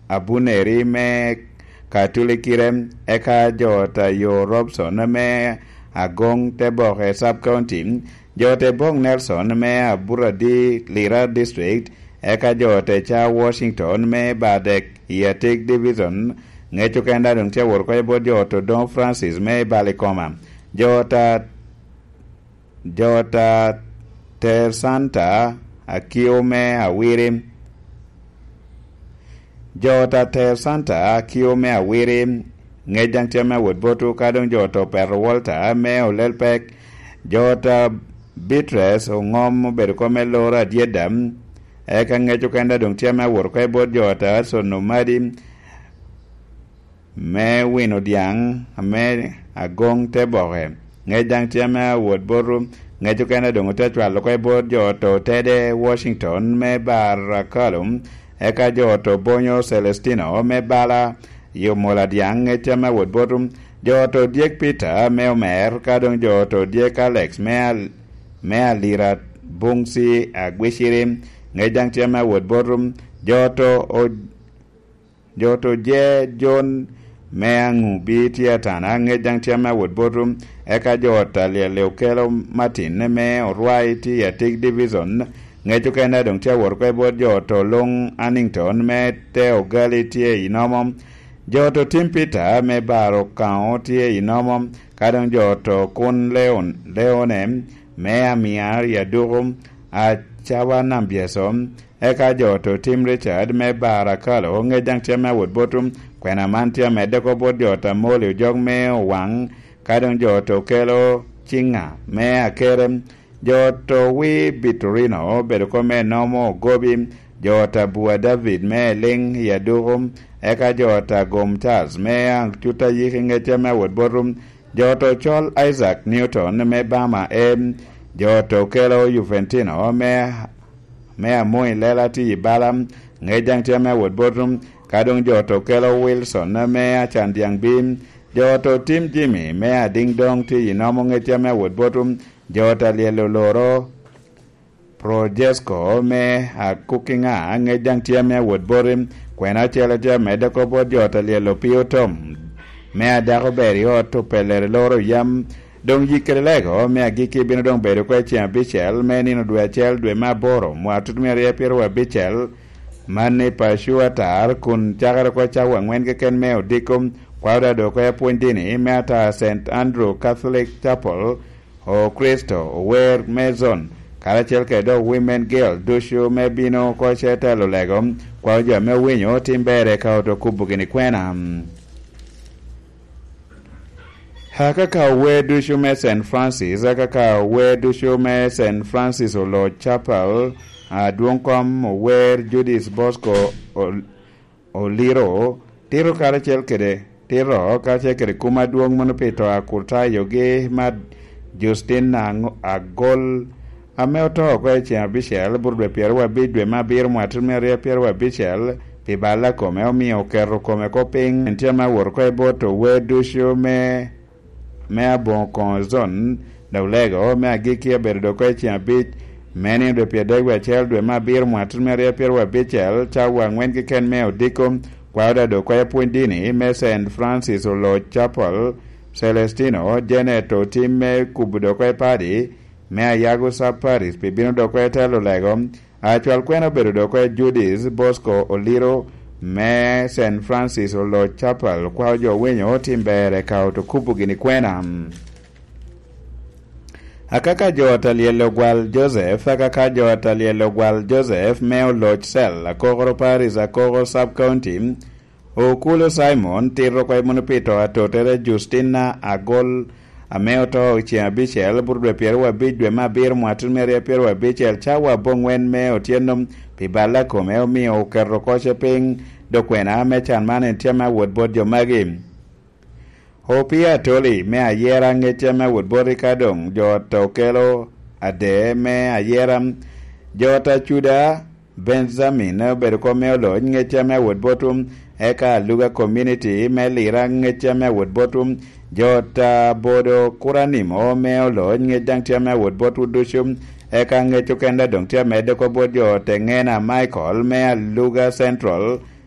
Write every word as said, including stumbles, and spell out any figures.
Abuneri me Katulikirem eka jota yo Robson me Agong Teboke sub-county jote Bong Nelson me Aburadi Lira district eka jote cha Washington me Badek Yatik division ngecho kenda dung cha wor ko bo joto Don Francis me Balikoma jota jota Ter Santa Akio me Awiri jota Ter Santa Akio me Awiri ngejang chama wod botu kadong joto Per Walter me Olelpek jota Bitres ongom berko me Lora Diedam eka ngecho kenda dung chama wor ko bo jota Sonomadi me Wino Diang me Agong Teboke ngejang chama wod boru ngecho kenda dung tetwa ko bo joto Tede Washington me Barakalum eka joto Bonyo Celestino me Bala yo mola Diang ngechama wod borum joto Diek Peter me Omer kadong joto Diek Alex me me Alira Bungsi Agwishirim ngejang chama wod borum joto o joto Je John me Angubi Tiatana ngejang chama wod borum eka jota le Leukelo Martin me Orwai Yatik division ngecho kenda dong cha wor ko bod joto Long Annington me Teo Gali tie inomom joto Tim Peter me Baro Kao tie inomom kadong joto Kun Leon Leonem me Amiar Yadurum a Chawa Nambiesom eka joto Tim Richard me Barakalo ngejang chama wod botum kwena mantia me deko bod jota Moli jog me Wang kadong joto Kelo Chinga me Akerem joto Wi Bitorino berko me Nomo Gobi jota Bua David me Ling Yadurum eka jota Gom Charles me Chuta Yikinge chama wod borum joto Chol Isaac Newton me Bama em joto Kelo Juventino me me Amoy Lela ti Balam ngejang chama wod borum kadong joto Kelo Wilson me Achandiang Bim joto Tim Jimmy me Ding Dong ti inomo ngechama wod borum jota Lielo Loro Projesco me a Cookinga ngejang chama wod borum kwena chela chama deko bod jota Lielo Piotom me Dako Beri oto Peler Loro Yam dong yikere lego me agiki bino dong bedo kwa chia bichel me nino dwe chel dwe ma boro mwa tutumia ria piero wa bichel mane pa shua tar kun chakara kwa chawa ngwen keken me odikum kwa uda do kwa puentini me ata Saint Andrew Catholic Chapel o Cristo o Wer Maison kara chel ke do Women Girl dushu me bino kwa cheta lo lego kwa uja me winyo timbere ka oto kubugini kwena Hakaka we do show me Saint Francis, hakaka we do show me Saint Francis o Lord Chapel, a duonkom where Judith Bosco o Liro, tiro karachel kede, tiro karachel kede kuma duong monopito a kurta yoge mad Justin a gol a meoto kwa chia bichel burbe pierwa bidwe ma bir mwatumeria pierwa bichel pibala kome o mi o kero kome koping entiama worko boto we do show me me abon kon zon da lego me agiki berdo ko chia bit meni do piede we chel do ma bir mwatun me pier wa bichel chawa ngwen ke ken me odikom kwa da do ko puindini me Saint Francis o Lord Chapel Celestino Geneto timme kubudo ko padi me ayago sa Paris pibino do ko telo lego actual kwena berdo ko Judith Bosco Oliro me Saint Francis o Lord Chapel kwa jo wenyo timbere ka otokupu gini kwena akaka jo atalielo gwal Joseph akaka jo atalielo gwal Joseph me o Lord Cell akogoro Paris akogoro sub county o kulo Simon tiro kwa monopito atotere Justina agol ameo to chia bichel burbe pierwa bidwe ma bir mwatun mere pierwa bichel chawa bongwen me otienom pibala kome o mi o kerro koche ping do kwena me chan mane tiama wod bod jo magim hopia toli me ayera nge tiama wod bod kadong jo tokelo ade me ayera jo ta chuda Benjamin ber ko me lo nge tiama wod botum eka luga community me lira nge tiama wod botum jota bodo kuranim o me lo nge dang tiama wod botu dushum eka nge chukenda dong tiama de ko bod jo tengena Michael me luga central